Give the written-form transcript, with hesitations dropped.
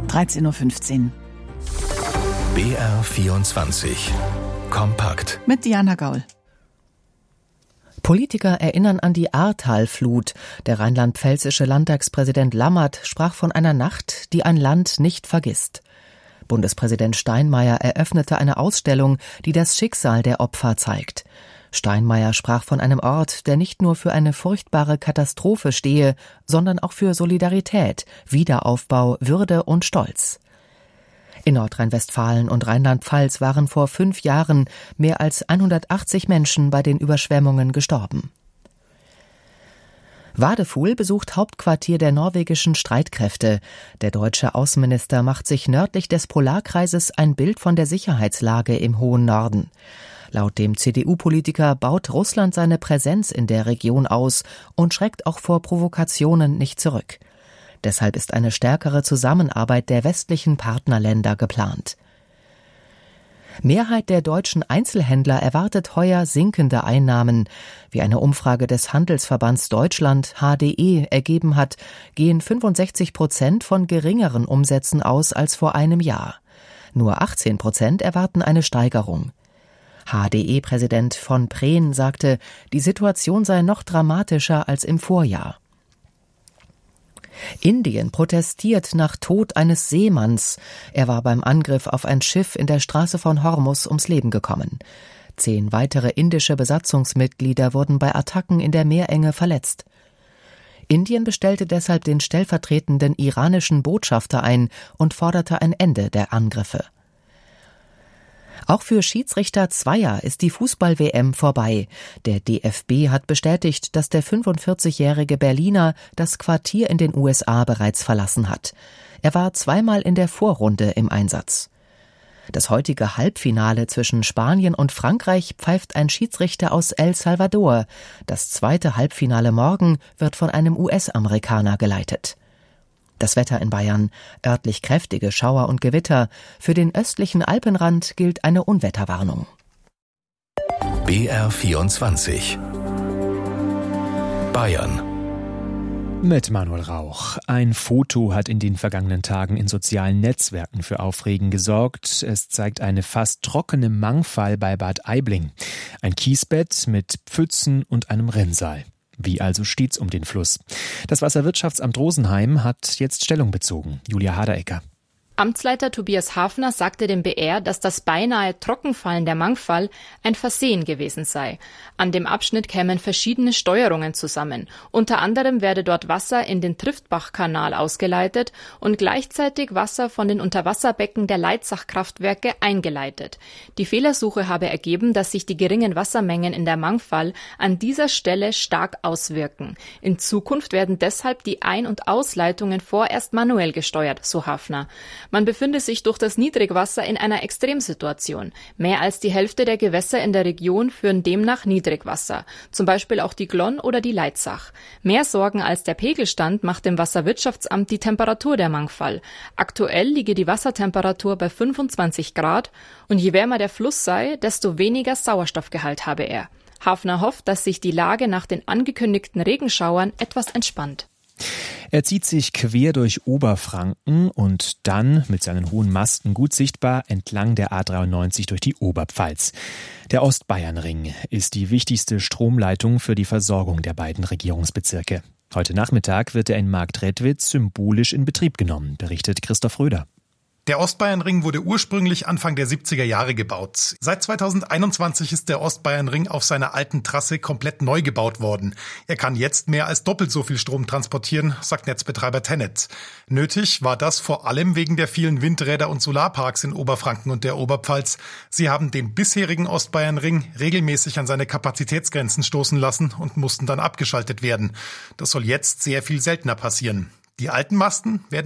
13.15 Uhr. BR24 Kompakt Mit Diana Gaul. Politiker erinnern an die Ahrtal-Flut. Der rheinland-pfälzische Landtagspräsident Lammert sprach von einer Nacht, die ein Land nicht vergisst. Bundespräsident Steinmeier eröffnete eine Ausstellung, die das Schicksal der Opfer zeigt. Steinmeier sprach von einem Ort, der nicht nur für eine furchtbare Katastrophe stehe, sondern auch für Solidarität, Wiederaufbau, Würde und Stolz. In Nordrhein-Westfalen und Rheinland-Pfalz waren vor 5 Jahren mehr als 180 Menschen bei den Überschwemmungen gestorben. Wadefuhl besucht Hauptquartier der norwegischen Streitkräfte. Der deutsche Außenminister macht sich nördlich des Polarkreises ein Bild von der Sicherheitslage im hohen Norden. Laut dem CDU-Politiker baut Russland seine Präsenz in der Region aus und schreckt auch vor Provokationen nicht zurück. Deshalb ist eine stärkere Zusammenarbeit der westlichen Partnerländer geplant. Mehrheit der deutschen Einzelhändler erwartet heuer sinkende Einnahmen. Wie eine Umfrage des Handelsverbands Deutschland HDE ergeben hat, gehen 65% von geringeren Umsätzen aus als vor einem Jahr. Nur 18% erwarten eine Steigerung. HDE-Präsident von Prehn sagte, die Situation sei noch dramatischer als im Vorjahr. Indien protestiert nach Tod eines Seemanns. Er war beim Angriff auf ein Schiff in der Straße von Hormuz ums Leben gekommen. 10 weitere indische Besatzungsmitglieder wurden bei Attacken in der Meerenge verletzt. Indien bestellte deshalb den stellvertretenden iranischen Botschafter ein und forderte ein Ende der Angriffe. Auch für Schiedsrichter Zweier ist die Fußball-WM vorbei. Der DFB hat bestätigt, dass der 45-jährige Berliner das Quartier in den USA bereits verlassen hat. Er war 2-mal in der Vorrunde im Einsatz. Das heutige Halbfinale zwischen Spanien und Frankreich pfeift ein Schiedsrichter aus El Salvador. Das zweite Halbfinale morgen wird von einem US-Amerikaner geleitet. Das Wetter in Bayern: örtlich kräftige Schauer und Gewitter. Für den östlichen Alpenrand gilt eine Unwetterwarnung. BR24 Bayern mit Manuel Rauch. Ein Foto hat in den vergangenen Tagen in sozialen Netzwerken für Aufregen gesorgt. Es zeigt eine fast trockene Mangfall bei Bad Aibling. Ein Kiesbett mit Pfützen und einem Rinnsal. Wie also steht's um den Fluss? Das Wasserwirtschaftsamt Rosenheim hat jetzt Stellung bezogen. Julia Haderecker. Amtsleiter Tobias Hafner sagte dem BR, dass das beinahe Trockenfallen der Mangfall ein Versehen gewesen sei. An dem Abschnitt kämen verschiedene Steuerungen zusammen. Unter anderem werde dort Wasser in den Triftbach-Kanal ausgeleitet und gleichzeitig Wasser von den Unterwasserbecken der Leitzach-Kraftwerke eingeleitet. Die Fehlersuche habe ergeben, dass sich die geringen Wassermengen in der Mangfall an dieser Stelle stark auswirken. In Zukunft werden deshalb die Ein- und Ausleitungen vorerst manuell gesteuert, so Hafner. Man befinde sich durch das Niedrigwasser in einer Extremsituation. Mehr als die Hälfte der Gewässer in der Region führen demnach Niedrigwasser, zum Beispiel auch die Glonn oder die Leitzach. Mehr Sorgen als der Pegelstand macht dem Wasserwirtschaftsamt die Temperatur der Mangfall. Aktuell liege die Wassertemperatur bei 25 Grad und je wärmer der Fluss sei, desto weniger Sauerstoffgehalt habe er. Hafner hofft, dass sich die Lage nach den angekündigten Regenschauern etwas entspannt. Er zieht sich quer durch Oberfranken und dann mit seinen hohen Masten gut sichtbar entlang der A93 durch die Oberpfalz. Der Ostbayernring ist die wichtigste Stromleitung für die Versorgung der beiden Regierungsbezirke. Heute Nachmittag wird er in Marktredwitz symbolisch in Betrieb genommen, berichtet Christoph Röder. Der Ostbayernring wurde ursprünglich Anfang der 70er Jahre gebaut. Seit 2021 ist der Ostbayernring auf seiner alten Trasse komplett neu gebaut worden. Er kann jetzt mehr als doppelt so viel Strom transportieren, sagt Netzbetreiber TenneT. Nötig war das vor allem wegen der vielen Windräder und Solarparks in Oberfranken und der Oberpfalz. Sie haben den bisherigen Ostbayernring regelmäßig an seine Kapazitätsgrenzen stoßen lassen und mussten dann abgeschaltet werden. Das soll jetzt sehr viel seltener passieren. Die alten Masten werden